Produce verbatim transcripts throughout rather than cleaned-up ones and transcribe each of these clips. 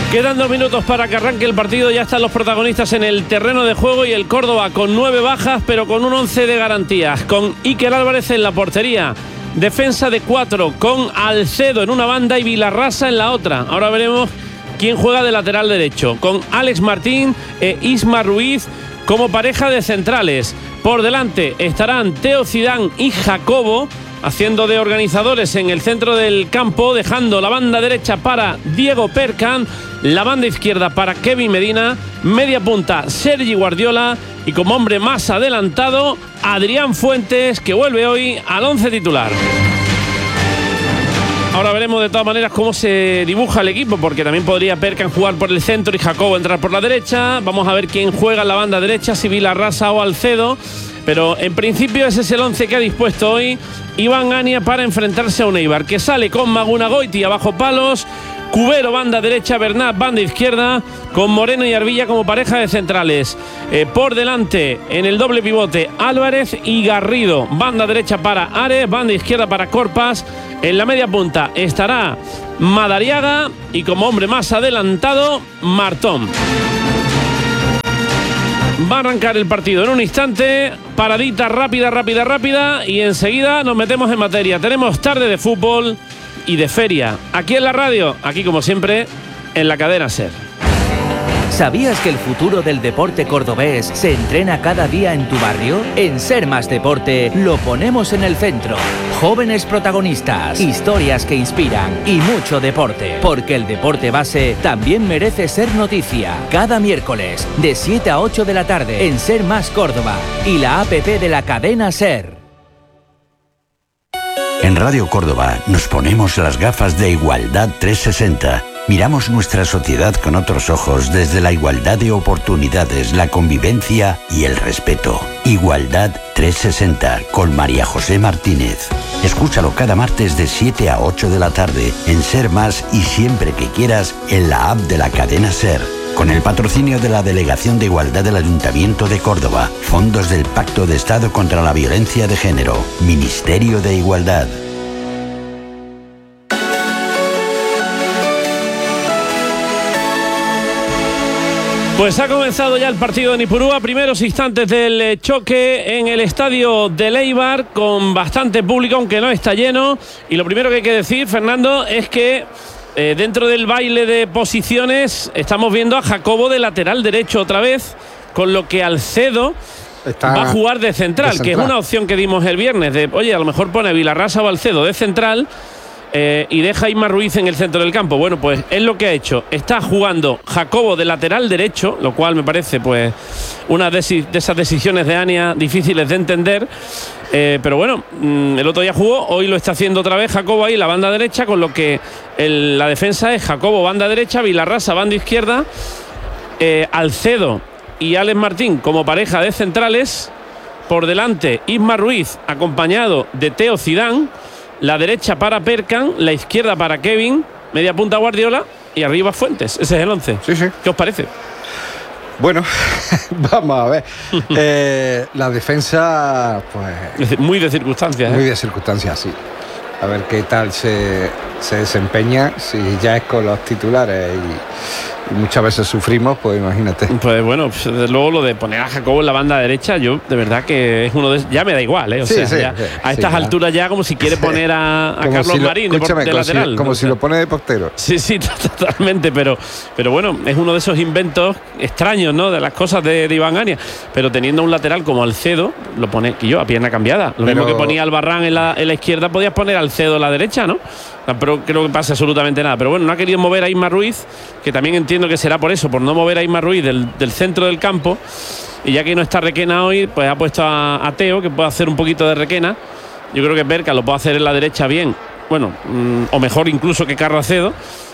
Quedan dos minutos para que arranque el partido. Ya están los protagonistas en el terreno de juego y el Córdoba con nueve bajas, pero con un once de garantías. Con Iker Álvarez en la portería. Defensa de cuatro, con Alcedo en una banda y Vilarrasa en la otra. Ahora veremos quién juega de lateral derecho. Con Alex Martín e Isma Ruiz como pareja de centrales. Por delante estarán Teo Zidane y Jacobo, haciendo de organizadores en el centro del campo, dejando la banda derecha para Diego Perkan, la banda izquierda para Kevin Medina, media punta Sergi Guardiola y como hombre más adelantado Adrián Fuentes, que vuelve hoy al once titular. Ahora veremos de todas maneras cómo se dibuja el equipo, porque también podría Perkan jugar por el centro y Jacobo entrar por la derecha. Vamos a ver quién juega en la banda derecha, si Vilarrasa o Alcedo. Pero en principio ese es el once que ha dispuesto hoy Iván Ania para enfrentarse a un Eibar que sale con Maguna Goiti abajo palos, Cubero banda derecha, Bernat banda izquierda, con Moreno y Arvilla como pareja de centrales. Eh, por delante en el doble pivote Álvarez y Garrido, banda derecha para Ares, banda izquierda para Corpas. En la media punta estará Madariaga y como hombre más adelantado Martón. Va a arrancar el partido en un instante, paradita rápida, rápida, rápida y enseguida nos metemos en materia. Tenemos tarde de fútbol y de feria, aquí en la radio, aquí como siempre, en la cadena SER. ¿Sabías que el futuro del deporte cordobés se entrena cada día en tu barrio? En Ser Más Deporte lo ponemos en el centro. Jóvenes protagonistas, historias que inspiran y mucho deporte. Porque el deporte base también merece ser noticia. Cada miércoles de siete a ocho de la tarde en Ser Más Córdoba y la app de la cadena SER. En Radio Córdoba nos ponemos las gafas de Igualdad trescientos sesenta. Miramos nuestra sociedad con otros ojos desde la igualdad de oportunidades, la convivencia y el respeto. Igualdad trescientos sesenta con María José Martínez. Escúchalo cada martes de siete a ocho de la tarde en Ser Más y siempre que quieras en la app de la cadena SER. Con el patrocinio de la Delegación de Igualdad del Ayuntamiento de Córdoba, fondos del Pacto de Estado contra la Violencia de Género, Ministerio de Igualdad. Pues ha comenzado ya el partido en Ipurúa, primeros instantes del choque en el estadio del Eibar, con bastante público, aunque no está lleno. Y lo primero que hay que decir, Fernando, es que eh, dentro del baile de posiciones estamos viendo a Jacobo de lateral derecho otra vez, con lo que Alcedo Está va a jugar de central, de central, que es una opción que dimos el viernes, de oye, a lo mejor pone Vilarrasa o Alcedo de central, Eh, y deja a Isma Ruiz en el centro del campo. Bueno, pues es lo que ha hecho. Está jugando Jacobo de lateral derecho, lo cual me parece pues una de, de esas decisiones de Ania difíciles de entender. Eh, pero bueno, mmm, el otro día jugó, hoy lo está haciendo otra vez Jacobo ahí, la banda derecha, con lo que el, la defensa es Jacobo banda derecha, Vilarrasa banda izquierda, eh, Alcedo y Alex Martín como pareja de centrales. Por delante Isma Ruiz acompañado de Teo Zidane. La derecha para Perkan, la izquierda para Kevin, media punta Guardiola y arriba Fuentes. Ese es el once. Sí, sí. ¿Qué os parece? Bueno, vamos a ver. eh, la defensa, pues... Muy de circunstancias. Muy ¿eh? de circunstancias, sí. A ver qué tal se, se desempeña, si ya es con los titulares y, y muchas veces sufrimos, pues imagínate. Pues bueno, desde luego lo de poner a Jacobo en la banda derecha, yo de verdad que es uno de... Ya me da igual, ¿eh? O sí, sea, sí, ya, sí, a estas sí, alturas ya como si quiere poner a, a Carlos si lo, Marín de, de lateral. Si, como si lo pone de portero. Sí, sí, totalmente, pero, pero bueno, es uno de esos inventos extraños, ¿no? De las cosas de, de Iván Ania. Pero teniendo un lateral como Alcedo, lo pone, que yo, a pierna cambiada. Lo pero, mismo que ponía Albarrán en la, en la izquierda, podías poner Alcedo en la derecha, ¿no? Pero creo que pasa absolutamente nada. Pero bueno, no ha querido mover a Isma Ruiz, que también entiendo que será por eso, por no mover a Isma Ruiz del, del centro del campo. Y ya que no está Requena hoy, pues ha puesto a, a Teo, que puede hacer un poquito de Requena. Yo creo que Perkan lo puede hacer en la derecha bien, bueno, mmm, o mejor incluso que Carracedo.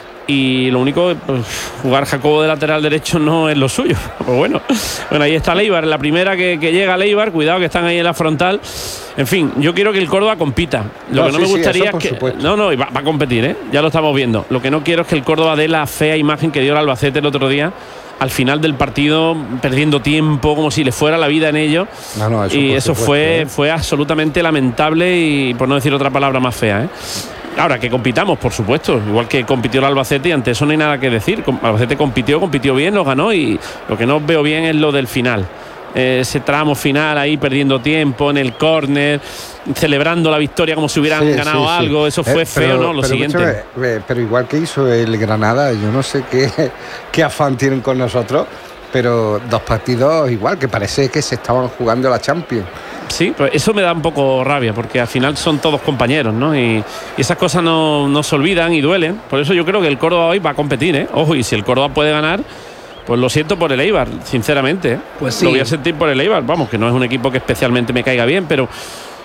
Y lo único, pues, jugar Jacobo de lateral derecho no es lo suyo. Pues bueno, bueno, ahí está Leibar, la primera que, que llega a Leibar, cuidado que están ahí en la frontal. En fin, yo quiero que el Córdoba compita. Lo no, que no sí, me gustaría sí, es que... Supuesto. No, no, va, va a competir, ¿eh? Ya lo estamos viendo. Lo que no quiero es que el Córdoba dé la fea imagen que dio el Albacete el otro día, al final del partido, perdiendo tiempo, como si le fuera la vida en ello. No, no, eso y eso supuesto, fue, ¿eh? fue absolutamente lamentable y, por no decir otra palabra más fea, ¿eh? Ahora, que compitamos, por supuesto, igual que compitió el Albacete, y ante eso no hay nada que decir. El Albacete compitió, compitió bien, nos ganó, y lo que no veo bien es lo del final. Eh, ese tramo final ahí perdiendo tiempo en el córner, celebrando la victoria como si hubieran sí, ganado sí, sí. algo. Eso fue eh, feo, pero, ¿no? Lo pero siguiente. Mucho, pero igual que hizo el Granada, yo no sé qué, qué afán tienen con nosotros, pero dos partidos igual, que parece que se estaban jugando la Champions. Sí, pues eso me da un poco rabia, porque al final son todos compañeros, ¿no? Y, y esas cosas no, no se olvidan y duelen. Por eso yo creo que el Córdoba hoy va a competir, ¿eh? Ojo, y si el Córdoba puede ganar, pues lo siento por el Eibar, sinceramente, ¿eh? Pues sí. Lo voy a sentir por el Eibar, vamos, que no es un equipo que especialmente me caiga bien, pero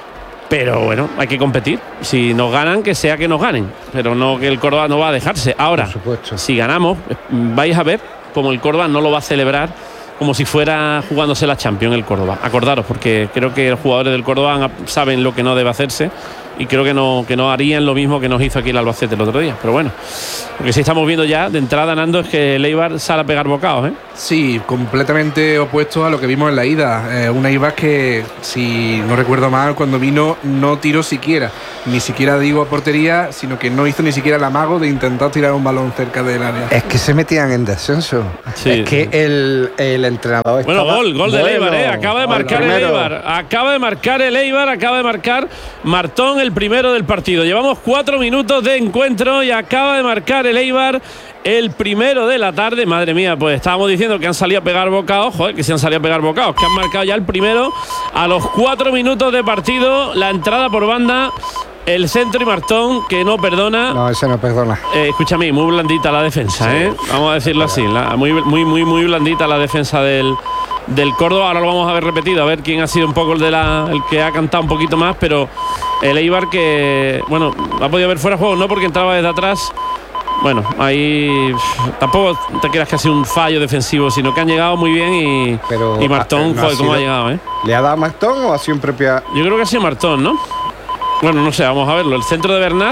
pero bueno, hay que competir. Si nos ganan, que sea que nos ganen, pero no que el Córdoba no va a dejarse. Ahora, si ganamos, vais a ver como el Córdoba no lo va a celebrar como si fuera jugándose la Champions el Córdoba. Acordaros, porque creo que los jugadores del Córdoba saben lo que no debe hacerse, y creo que no, que no harían lo mismo que nos hizo aquí el Albacete el otro día. Pero bueno, lo que sí estamos viendo ya de entrada, Nando, es que el Eibar sale a pegar bocados, ¿eh? Sí, completamente opuesto a lo que vimos en la ida. Eh, una Eibar que, si no recuerdo mal, cuando vino no tiró siquiera, ni siquiera digo a portería, sino que no hizo ni siquiera el amago de intentar tirar un balón cerca del área. Es que se metían en descenso. Sí. Es que el, el entrenador bueno, estaba... gol, gol del bueno, Eibar, ¿eh? Acaba de marcar el Eibar. Acaba de marcar el Eibar, acaba de marcar Martón, el primero del partido. Llevamos cuatro minutos de encuentro y acaba de marcar el Eibar el primero de la tarde. Madre mía, pues estábamos diciendo que han salido a pegar bocados, joder, que se han salido a pegar bocados, que han marcado ya el primero a los cuatro minutos de partido. La entrada por banda, el centro y Martón, que no perdona. No, ese no perdona. Eh, escúchame, muy blandita la defensa, sí. ¿eh? Vamos a decirlo así, la, muy, muy, muy, muy blandita la defensa del, del Córdoba. Ahora lo vamos a ver repetido, a ver quién ha sido un poco el de la, el que ha cantado un poquito más, pero el Eibar que, bueno, ha podido ver fuera de juego, no porque entraba desde atrás. Bueno, ahí tampoco te creas que ha sido un fallo defensivo, sino que han llegado muy bien y, pero, y Martón, no joder, cómo ha llegado, ¿eh? ¿Le ha dado Martón o ha sido un propia...? Yo creo que ha sido Martón, ¿no? Bueno, no sé, vamos a verlo. El centro de Bernat,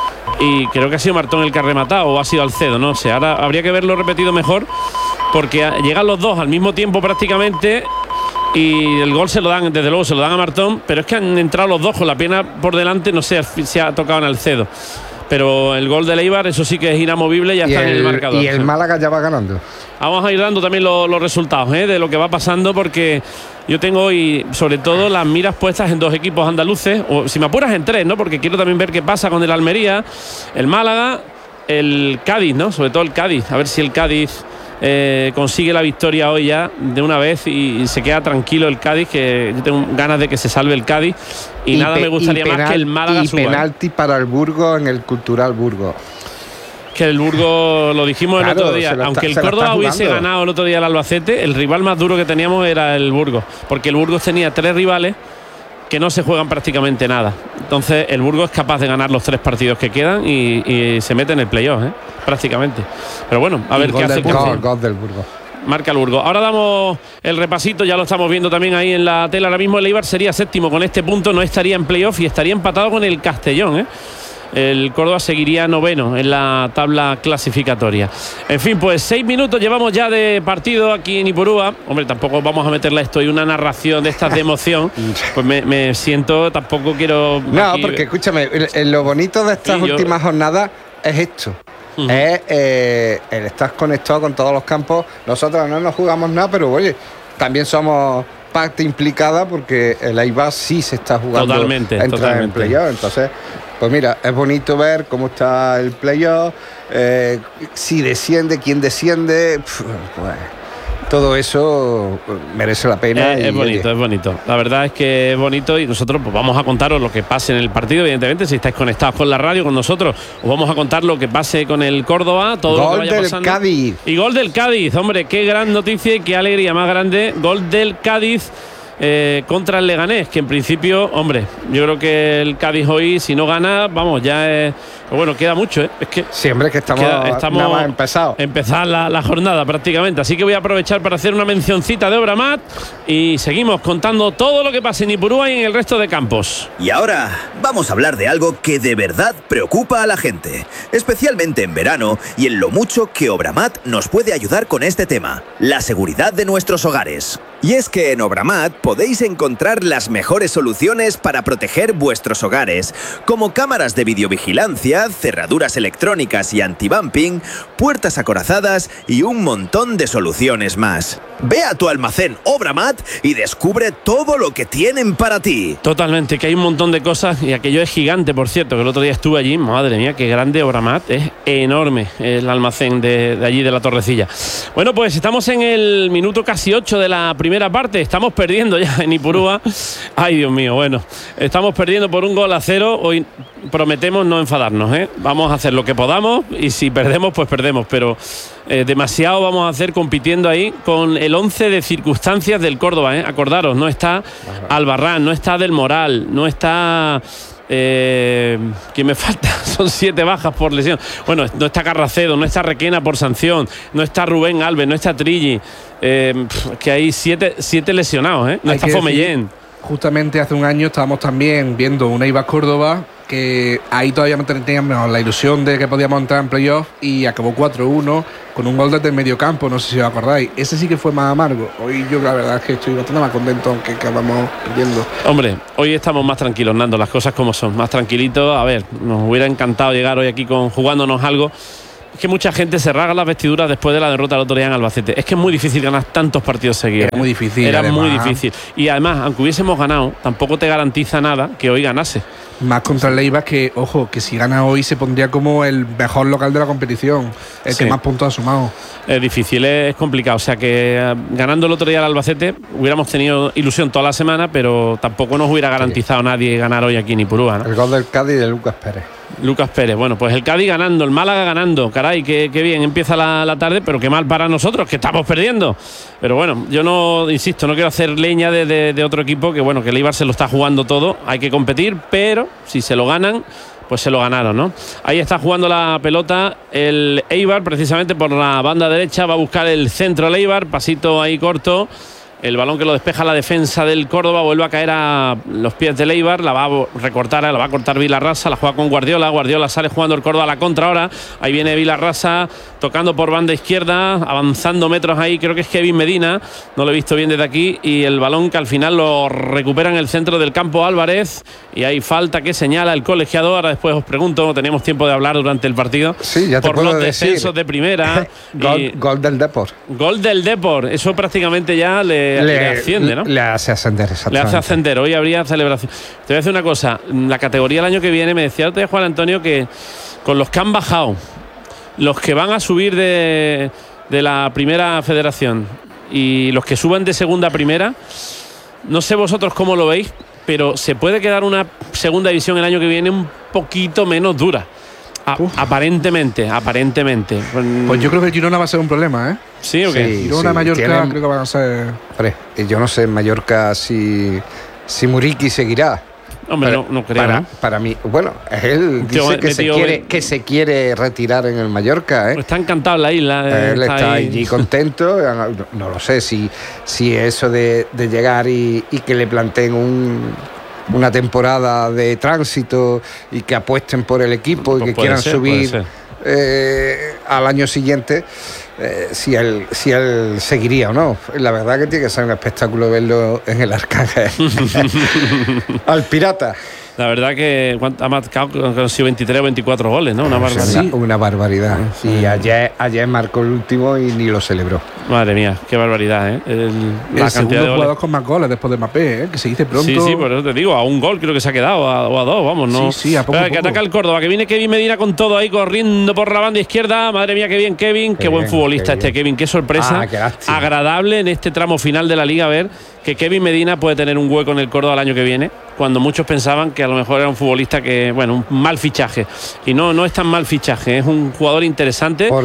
y creo que ha sido Martón el que ha rematado, o ha sido Alcedo, no sé. Ahora habría que verlo repetido mejor, porque llegan los dos al mismo tiempo prácticamente, y el gol se lo dan, desde luego se lo dan a Martón, pero es que han entrado los dos con la pierna por delante, no sé si se ha tocado en Alcedo. Pero el gol de Eibar, eso sí que es inamovible, ya está el, en el marcador. Y el Málaga ya va ganando. Vamos a ir dando también los, los resultados, ¿eh? De lo que va pasando, porque yo tengo hoy, sobre todo, las miras puestas en dos equipos andaluces, o si me apuras en tres, ¿no? Porque quiero también ver qué pasa con el Almería, el Málaga, el Cádiz, ¿no? Sobre todo el Cádiz, a ver si el Cádiz eh, consigue la victoria hoy ya de una vez y, y se queda tranquilo el Cádiz, que yo tengo ganas de que se salve el Cádiz. Y, y nada me gustaría penal, más que el Málaga y suba. Y penalti para el Burgos en el Cultural Burgos. Que el Burgos, lo dijimos claro, el otro día, aunque está, el Córdoba hubiese ganado el otro día el Albacete, el rival más duro que teníamos era el Burgos, porque el Burgos tenía tres rivales que no se juegan prácticamente nada. Entonces el Burgos es capaz de ganar los tres partidos que quedan y, y se mete en el playoff, ¿eh? Prácticamente. Pero bueno, a y ver qué hace el Burgos. Gol del Burgos. Marca el Burgos. Ahora damos el repasito, ya lo estamos viendo también ahí en la tela. Ahora mismo el Eibar sería séptimo con este punto, no estaría en playoff y estaría empatado con el Castellón, ¿eh? El Córdoba seguiría noveno en la tabla clasificatoria. En fin, pues seis minutos llevamos ya de partido aquí en Ipurúa. Hombre, tampoco vamos a meterle esto y una narración de estas de emoción. Pues me, me siento, tampoco quiero... No, aquí... porque escúchame, lo bonito de estas sí, últimas yo... jornadas es esto. Uh-huh. Es eh, el estar conectado con todos los campos. Nosotros no nos jugamos nada, pero oye, también somos parte implicada porque el Eibar sí se está jugando. Totalmente, entrar totalmente. En playoff. Entonces, pues mira, es bonito ver cómo está el playoff, eh, si desciende, quién desciende, pues todo eso merece la pena. Eh, y, es bonito, oye. es bonito. La verdad es que es bonito y nosotros pues vamos a contaros lo que pase en el partido, evidentemente. Si estáis conectados con la radio, con nosotros, os vamos a contar lo que pase con el Córdoba, todo gol lo que vaya del pasando. Cádiz. Y gol del Cádiz, hombre, qué gran noticia y qué alegría más grande. Gol del Cádiz. Eh, contra el Leganés, que en principio, hombre, yo creo que el Cádiz hoy, si no gana, vamos, ya es. Pues bueno, queda mucho, ¿eh? Es que siempre que estamos, queda, estamos nada más empezado. Empezar la, la jornada prácticamente. Así que voy a aprovechar para hacer una mencioncita de Obramat y seguimos contando todo lo que pasa en Ipurúa y en el resto de campos. Y ahora vamos a hablar de algo que de verdad preocupa a la gente, especialmente en verano y en lo mucho que Obramat nos puede ayudar con este tema: la seguridad de nuestros hogares. Y es que en Obramat podéis encontrar las mejores soluciones para proteger vuestros hogares, como cámaras de videovigilancia, cerraduras electrónicas y antibumping, puertas acorazadas y un montón de soluciones más. Ve a tu almacén Obramat y descubre todo lo que tienen para ti. Totalmente, que hay un montón de cosas y aquello es gigante, por cierto, que el otro día estuve allí, madre mía, qué grande Obramat, es enorme el almacén de, de allí de la Torrecilla. Bueno, pues estamos en el minuto casi ocho de la primera parte, estamos perdiendo ya en Ipurúa. Ay, Dios mío, bueno, estamos perdiendo por un gol a cero. Hoy prometemos no enfadarnos, ¿eh? Vamos a hacer lo que podamos y si perdemos, pues perdemos, pero eh, demasiado vamos a hacer compitiendo ahí con el once de circunstancias del Córdoba, ¿eh? Acordaros, no está Albarrán, no está Del Moral, no está... Eh, ¿quién me falta? Son siete bajas por lesión. Bueno, no está Carracedo, no está Requena por sanción, no está Rubén Alves, no está Trilli, eh, que hay siete, siete lesionados, ¿eh? No hay está Fomellén. Justamente hace un año estábamos también viendo una Eibar Córdoba que ahí todavía teníamos la ilusión de que podíamos entrar en playoff y acabó cuatro uno con un gol desde el medio campo, no sé si os acordáis. Ese sí que fue más amargo. Hoy yo la verdad es que estoy bastante más contento aunque acabamos perdiendo. Hombre, hoy estamos más tranquilos, Nando, las cosas como son, más tranquilitos. A ver, nos hubiera encantado llegar hoy aquí con jugándonos algo. Es que mucha gente se rasga las vestiduras después de la derrota del otro día en Albacete. Es que es muy difícil ganar tantos partidos seguidos. Era muy difícil. Era además. muy difícil. Y además, aunque hubiésemos ganado, tampoco te garantiza nada que hoy ganase. Más contra el Eibar, que, ojo, que si gana hoy se pondría como el mejor local de la competición, el sí. que más puntos ha sumado. Es difícil, es complicado. O sea que eh, ganando el otro día al Albacete hubiéramos tenido ilusión toda la semana, pero tampoco nos hubiera garantizado sí. nadie ganar hoy aquí en Ipurúa, ¿no? El gol del Cádiz de Lucas Pérez. Lucas Pérez, bueno, pues el Cádiz ganando, el Málaga ganando, caray, qué, qué bien empieza la, la tarde, pero qué mal para nosotros, que estamos perdiendo. Pero bueno, yo no, insisto, no quiero hacer leña de, de, de otro equipo, que bueno, que el Eibar se lo está jugando todo, hay que competir, pero si se lo ganan, pues se lo ganaron, ¿no? Ahí está jugando la pelota el Eibar, precisamente por la banda derecha, va a buscar el centro el Eibar, pasito ahí corto. El balón que lo despeja la defensa del Córdoba vuelve a caer a los pies del Eibar, la va a recortar, la va a cortar Vilarrasa, la juega con Guardiola, Guardiola sale jugando el Córdoba a la contra ahora, ahí viene Vilarrasa tocando por banda izquierda, avanzando metros ahí, creo que es Kevin Medina, no lo he visto bien desde aquí, y el balón que al final lo recupera en el centro del campo Álvarez, y hay falta que señala el colegiado. Ahora después os pregunto, teníamos tiempo de hablar durante el partido, sí, ya te por puedo los decir. descensos de primera. gol, y, gol del Depor. Gol del Depor, eso prácticamente ya le, le, le asciende, ¿no? Le hace ascender, exactamente. Le hace ascender, hoy habría celebración. Te voy a decir una cosa, la categoría el año que viene, me decía antes Juan Antonio que con los que han bajado, los que van a subir de, de la primera federación y los que suban de segunda a primera, no sé vosotros cómo lo veis, pero se puede quedar una segunda división el año que viene un poquito menos dura. A, aparentemente, aparentemente. Pues yo creo que el Girona va a ser un problema, ¿eh? Sí, o qué. Sí, Girona, sí, Mallorca, tienen, creo que van a ser. Hombre, yo no sé en Mallorca si, si Muriqui seguirá. Hombre, para, no, no creo. Para, ¿no? para mí, bueno, él dice tío, que, se tío, quiere, que se quiere retirar en el Mallorca, ¿eh? Pues está encantado en la isla. Eh, él está, está ahí. allí contento. No, no lo sé si, si eso de, de llegar y, y que le planteen un. una temporada de tránsito y que apuesten por el equipo pues y que quieran ser, subir eh, al año siguiente, eh, si él si él seguiría o no. La verdad que tiene que ser un espectáculo verlo en el Arcángel al Pirata. La verdad que ha marcado han sido veintitrés o veinticuatro goles, ¿no? Una barbaridad. Sí, una barbaridad. Sí. Y ayer, ayer marcó el último y ni lo celebró. Madre mía, qué barbaridad, ¿eh? El, la el segundo de jugador con más goles después de Mbappé, ¿eh? Que se dice pronto. Sí, sí, por eso te digo, a un gol creo que se ha quedado, a, o a dos, vamos, ¿no? Sí, sí, a poco, Pero, a que poco. ataca el Córdoba, que viene Kevin Medina con todo ahí corriendo por la banda izquierda. Madre mía, qué bien Kevin, qué, qué buen bien, futbolista qué este bien. Kevin, qué sorpresa. Ah, qué agradable en este tramo final de la Liga ver que Kevin Medina puede tener un hueco en el Córdoba el año que viene, cuando muchos pensaban que a lo mejor era un futbolista que, bueno, un mal fichaje. Y no, no es tan mal fichaje, es un jugador interesante. Por